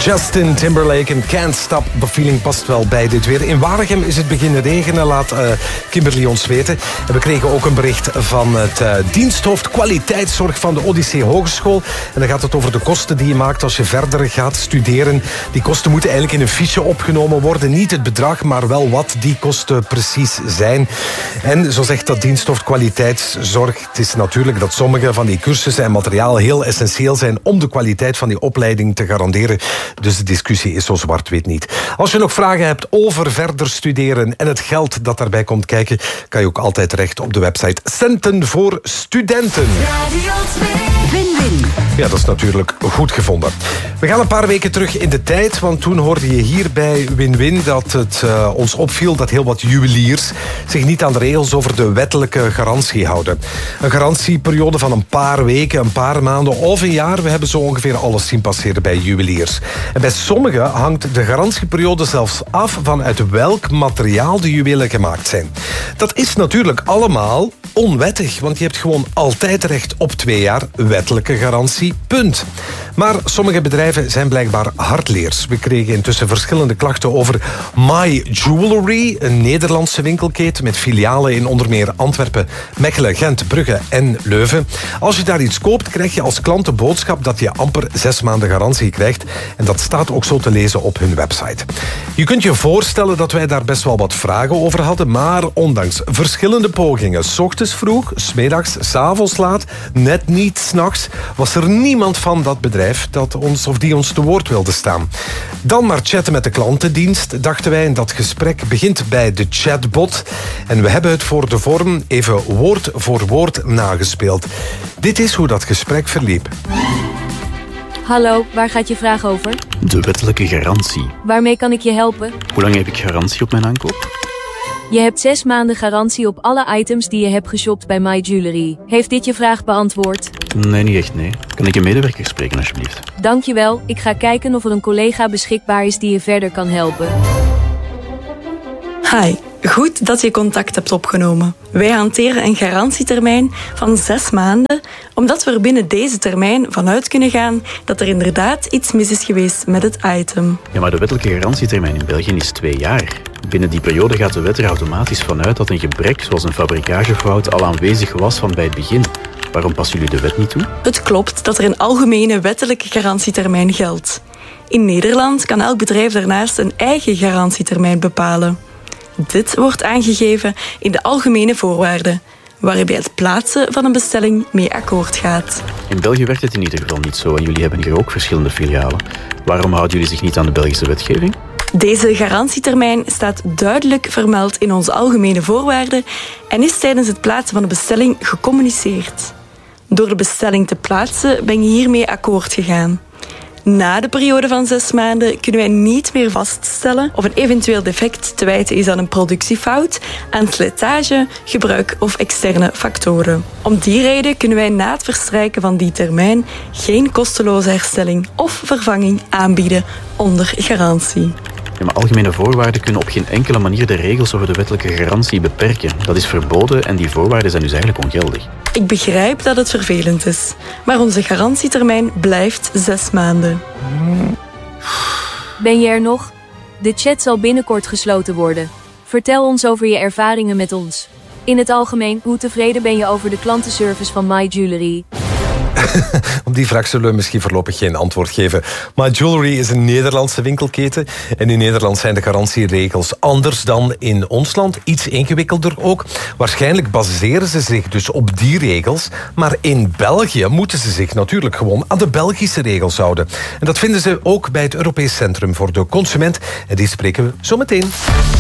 Justin Timberlake en Can't Stop the Feeling past wel bij dit weer. In Waregem is het beginnen regenen, laat Kimberly ons weten. En we kregen ook een bericht van het diensthoofd kwaliteitszorg van de Odyssee Hogeschool. En dan gaat het over de kosten die je maakt als je verder gaat studeren. Die kosten moeten eigenlijk in een fiche opgenomen worden. Niet het bedrag, maar wel wat die kosten precies zijn. En zo zegt dat diensthoofd kwaliteitszorg, het is natuurlijk dat sommige van die cursussen en materiaal heel essentieel zijn om de kwaliteit van die opleiding te garanderen. Dus de discussie is zo zwart-wit niet. Als je nog vragen hebt over verder studeren en het geld dat daarbij komt kijken, kan je ook altijd terecht op de website Centen voor Studenten. Win-win. Ja, dat is natuurlijk goed gevonden. We gaan een paar weken terug in de tijd, want toen hoorde je hier bij Win-win dat het ons opviel dat heel wat juweliers zich niet aan de regels over de wettelijke garantie houden. Een garantieperiode van een paar weken, een paar maanden of een jaar. We hebben zo ongeveer alles zien passeren bij juweliers. En bij sommigen hangt de garantieperiode zelfs af van uit welk materiaal de juwelen gemaakt zijn. Dat is natuurlijk allemaal onwettig, want je hebt gewoon altijd recht op 2 jaar wettelijke garantie, punt. Maar sommige bedrijven zijn blijkbaar hardleers. We kregen intussen verschillende klachten over My Jewelry, een Nederlandse winkelketen met filialen in onder meer Antwerpen, Mechelen, Gent, Brugge en Leuven. Als je daar iets koopt, krijg je als klant de boodschap dat je amper 6 maanden garantie krijgt. En dat staat ook zo te lezen op hun website. Je kunt je voorstellen dat wij daar best wel wat vragen over hadden, maar ondanks verschillende pogingen, 's ochtends vroeg, 's middags, 's avonds laat, net niet 's nachts, was er niemand van dat bedrijf die ons te woord wilde staan. Dan maar chatten met de klantendienst, dachten wij, en dat gesprek begint bij de chatbot. En we hebben het voor de vorm even woord voor woord nagespeeld. Dit is hoe dat gesprek verliep. Hallo, waar gaat je vraag over? De wettelijke garantie. Waarmee kan ik je helpen? Hoe lang heb ik garantie op mijn aankoop? Je hebt 6 maanden garantie op alle items die je hebt geshopt bij My Jewelry. Heeft dit je vraag beantwoord? Nee, niet echt, nee. Kan ik een medewerker spreken, alsjeblieft? Dankjewel, ik ga kijken of er een collega beschikbaar is die je verder kan helpen. Hi, goed dat je contact hebt opgenomen. Wij hanteren een garantietermijn van 6 maanden, omdat we er binnen deze termijn vanuit kunnen gaan dat er inderdaad iets mis is geweest met het item. Ja, maar de wettelijke garantietermijn in België is 2 jaar. Binnen die periode gaat de wet er automatisch vanuit dat een gebrek, zoals een fabrikagefout, al aanwezig was van bij het begin. Waarom passen jullie de wet niet toe? Het klopt dat er een algemene wettelijke garantietermijn geldt. In Nederland kan elk bedrijf daarnaast een eigen garantietermijn bepalen. Dit wordt aangegeven in de algemene voorwaarden, waar je bij het plaatsen van een bestelling mee akkoord gaat. In België werkt het in ieder geval niet zo en jullie hebben hier ook verschillende filialen. Waarom houden jullie zich niet aan de Belgische wetgeving? Deze garantietermijn staat duidelijk vermeld in onze algemene voorwaarden en is tijdens het plaatsen van de bestelling gecommuniceerd. Door de bestelling te plaatsen ben je hiermee akkoord gegaan. Na de periode van 6 maanden kunnen wij niet meer vaststellen of een eventueel defect te wijten is aan een productiefout, aan slijtage, gebruik of externe factoren. Om die reden kunnen wij na het verstrijken van die termijn geen kosteloze herstelling of vervanging aanbieden onder garantie. Ja, maar algemene voorwaarden kunnen op geen enkele manier de regels over de wettelijke garantie beperken. Dat is verboden en die voorwaarden zijn dus eigenlijk ongeldig. Ik begrijp dat het vervelend is, maar onze garantietermijn blijft 6 maanden. Ben je er nog? De chat zal binnenkort gesloten worden. Vertel ons over je ervaringen met ons. In het algemeen, hoe tevreden ben je over de klantenservice van My Jewelry? Op die vraag zullen we misschien voorlopig geen antwoord geven. My Jewelry is een Nederlandse winkelketen. En in Nederland zijn de garantieregels anders dan in ons land. Iets ingewikkelder ook. Waarschijnlijk baseren ze zich dus op die regels. Maar in België moeten ze zich natuurlijk gewoon aan de Belgische regels houden. En dat vinden ze ook bij het Europees Centrum voor de Consument. En die spreken we zo meteen.